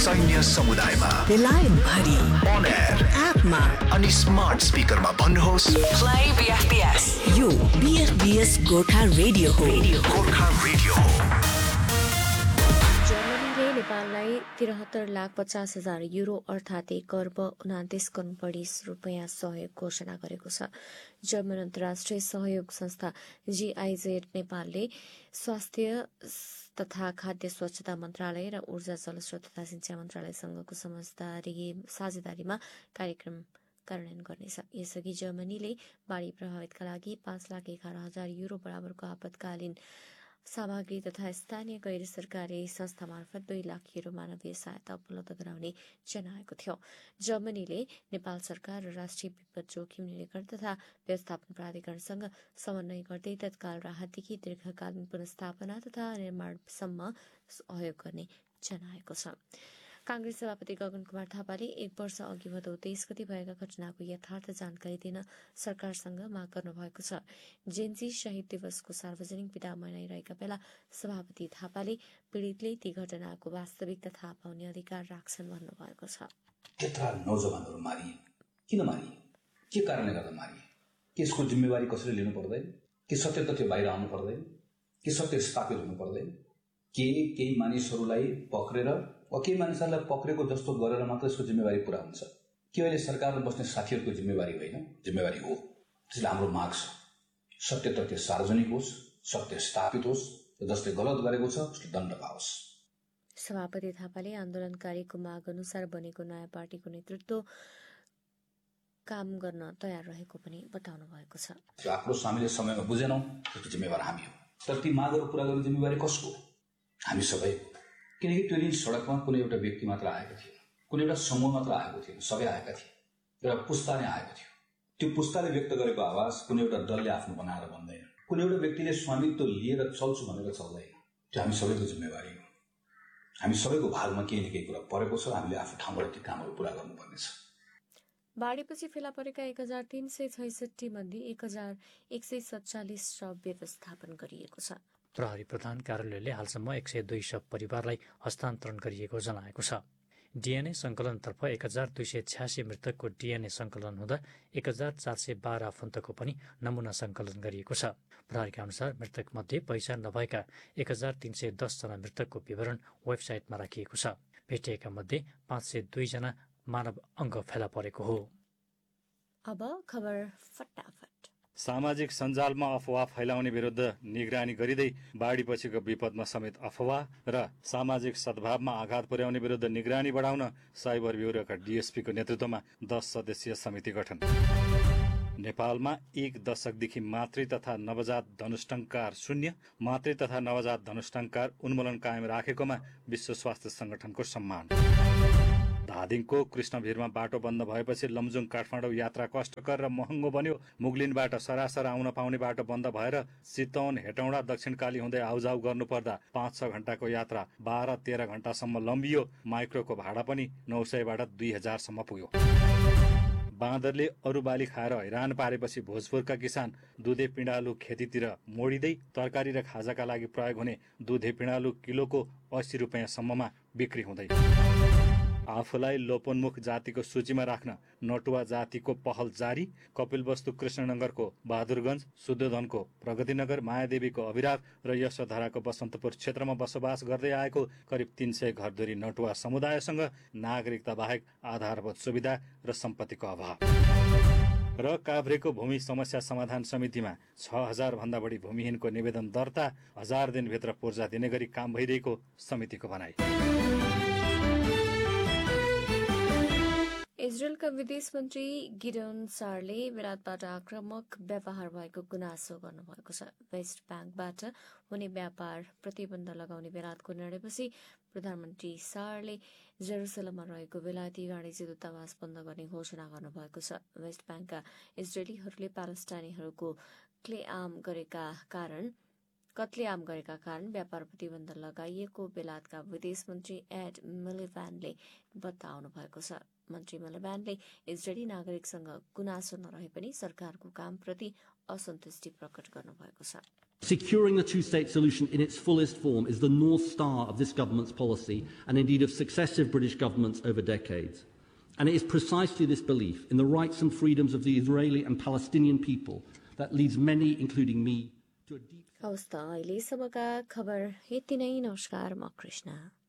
सैन्य समुदायमा बेलायत भरि अन एयर एपमा अनि स्मार्ट स्पिकरमा भन्नुहोस् प्ले बीएफबीएस। यो बीएफबीएस गोर्खा रेडियो हो। गोर्खा रेडियो हो। जर्मनीले नेपाललाई 73,50,000 युरो अर्थात् 1,29 करोड बढी रुपियाँ सहयोग घोषणा गरेको छ। जर्मन अन्तर्राष्ट्रिय सहयोग संस्था जीआईजेड नेपालले स्वास्थ्य तथा खाद्य स्वच्छता मन्त्रालय र ऊर्जा जलस्रोत तथा सिंचाई मन्त्रालयसँगको साझेदारीमा कार्यक्रम कार्यान्वयन गर्नेछ। यसअघि जर्मनीले बाढी प्रभावितका लागि 5,11,000 युरो बराबरको आपतकालीन सामग्री तथा स्थानीय गैर सरकारी संस्था मार्फत 2 लाख युरो मानवीय सहायता उपलब्ध गराउने जनाएको थियो। जर्मनीले नेपाल सरकार र राष्ट्रिय विपद जोखिम निरीक्षण तथा व्यवस्थापन प्राधिकरणसँग समन्वय गर्दै तत्काल राहतदेखि दीर्घकालीन पुनर्स्थापना तथा निर्माणसम्म सहयोग गर्ने जनाएको छ। कांग्रेस सभापति गगन कुमार थापाले 1 वर्ष अघि भदौ 23 गते भएका घटनाको यथार्थ जानकारी दिन सरकारसँग माग गर्नुभएको छ। जेन्जी शहीद दिवसको सार्वजनिक विदा मनाइरहेका बेला सभापति थापाले पीड़ितले ती घटनाको वास्तविकता थाहा पाउने अधिकार राख्छन् भन्नुभएको छ। त्यत्रा नौजवानहरू मारिए, किन मारिए, के कारणले गर्दा मारिए, के यसको जिम्मेवारी कसैले लिनु पर्दैन, के सत्य तथ्य बाहिर आउनु पर्दैन, के सत्य स्थापित हुनु पर्दैन, के केही मानिसहरूलाई पक्रेर केही मानिसहरूलाई पक्रेको जस्तो गरेर मात्र यसको जिम्मेवारी पूरा हुन्छ, के अहिले सरकारमा बस्ने साथीहरूको जिम्मेवारी होइन, जिम्मेवारी हो। त्यसले हाम्रो माग छ सत्य तथ्य सार्वजनिक होस्, सत्य स्थापित होस्, जसले गलत गरेको छ उसले दण्ड पाओस्। सभापति थापाले आन्दोलनकारीको माग अनुसार बनेको नयाँ पार्टीको नेतृत्व काम गर्न तयार रहेको पनि बताउनु भएको छ। आफ्नो स्वामीले समयमा बुझेनौं, त्यसको जिम्मेवार हामी हो, तर ती मागहरू पूरा गर्ने जिम्मेवारी कसको? हामी सबै। किनकि त्यो दिन सडकमा कुनै एउटा व्यक्ति मात्र आएको थिएन, कुनै एउटा समूह मात्र आएको थिएन, सबै आएका थिए, एउटा पुस्ता नै आएको थियो। त्यो पुस्ताले व्यक्त गरेको आवाज कुनै एउटा दलले आफ्नो बनाएर भन्दैन, कुनै एउटा व्यक्तिले स्वामित्व लिएर चल्छु भनेर चल्दैन। त्यो हामी सबैको जिम्मेवारी हो। हामी सबैको भागमा केही न केही कुरा परेको छ, हामीले आफ्नो ठाउँबाट ती कामहरू पूरा गर्नुपर्नेछ। बाढीपछि फेला परेका 1,366 मध्ये 1,147 शव व्यवस्थापन गरिएको छ। प्रहरी प्रधान कार्यालयले हालसम्म 102 शव परिवारलाई हस्तान्तरण गरिएको जनाएको छ। डीएनए संकलनतर्फ 1,286 मृतकको डीएनए संकलन हुँदा 1,412 आफन्तको पनि नमूना संकलन गरिएको छ। प्रहरीका अनुसार मृतक मध्ये पहिचान नभएका 1,310 जना मृतकको विवरण वेबसाइटमा राखिएको छ। भेटिएका मध्ये 502 जना मानव अङ्ग फेला परेको हो। अब खबर फटाफट। सामाजिक सञ्जालमा अफवाह फैलाउने विरुद्ध निगरानी गरिँदै बाढीपछिको विपदमा समेत अफवाह र सामाजिक सद्भावमा आघात पुर्याउने विरुद्ध निगरानी बढाउन साइबर ब्युरोका डीएसपीको नेतृत्वमा 10 सदस्यीय समिति गठन। नेपालमा 1 दशकदेखि मातृ तथा नवजात धनुष्टङ्कार शून्य, मातृ तथा नवजात धनुष्टङ्कार उन्मूलन कायम राखेकोमा विश्व स्वास्थ्य संगठनको सम्मान। धादिङको कृष्णभिरमा बाटो बन्द भएपछि लमजुङ काठमाडौँ यात्रा कष्टकर र महँगो बन्यो। मुगलिनबाट सरासर आउन पाउने बाटो बन्द भएर चितवन, हेटौँडा, दक्षिणकाली हुँदै आउजाउ गर्नुपर्दा 5-6 घण्टाको यात्रा 12-13 घण्टासम्म लम्बियो। माइक्रोको भाडा पनि 900बाट 2000 सम्म पुग्यो। बाँदरले अरू बाली खाएर हैरान पारेपछि भोजपुरका किसान दुधे पिँडालु खेतीतिर मोडिँदै तरकारी र खाजाका लागि प्रयोग हुने दुधे पिँडालु किलोको 80 रुपियाँसम्ममा बिक्री हुँदै। आफूलाई लोपोन्मुख जातिको सूचीमा राख्न नटुवा जातिको पहल जारी। कपिलवस्तु कृष्णनगरको बहादुरगञ्ज, शुद्धोधनको प्रगतिनगर, मायादेवीको अभिराव र यशोधराको बसन्तपुर क्षेत्रमा बसोबास गर्दै आएको करिब 300 घरधुरी नटुवा समुदायसँग नागरिकता बाहेक आधारभूत सुविधा र सम्पत्तिको अभाव। र काभ्रेको भूमि समस्या समाधान समितिमा 6000 भन्दा बढी भूमिहीनको निवेदन दर्ता। 1000 दिनभित्र पूर्जा दिने गरी काम भइरहेको समितिको भनाई। इजरायलका विदेश मन्त्री गिडन सारले बेलायतबाट आक्रामक व्यवहार भएको गुनासो गर्नुभएको छ। वेस्ट ब्याङ्कबाट हुने व्यापार प्रतिबन्ध लगाउने बेलायतको निर्णयपछि प्रधानमन्त्री सारले जेरुसलममा रहेको बेलायती वाणिज्य दूतावास बन्द गर्ने घोषणा गर्नुभएको छ। वेस्ट ब्याङ्कका इजरायलीहरूले प्यालेस्टाइनीहरूको क्लेआम गरेका कारण कत्लेआम गरेका कारण व्यापार प्रतिबन्ध लगाइएको बेलायतका विदेश मन्त्री एड मिलिब्यान्डले बताउनु भएको छ। मन्त्री मिलिब्यान्डले इजरायली नागरिकसँग गुनासो नरहे पनि सरकारको कामप्रति असन्तुष्टि प्रकट गर्नुभएको छ। Securing the two-state solution in its fullest form is the North Star of this government's policy and indeed of successive British governments over decades. And it is precisely this belief in the rights and freedoms of the Israeli and Palestinian people that leads many, including me, to a deep... हवस् त अहिलेसम्मका खबर यति नै। नमस्कार, म कृष्ण।